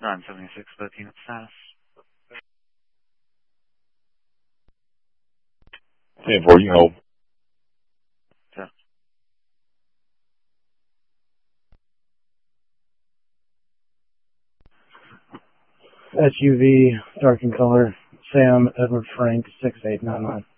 97613 status. 10-4, you can hold. Yeah. SUV, dark in color, Sam Edward Frank, 6899.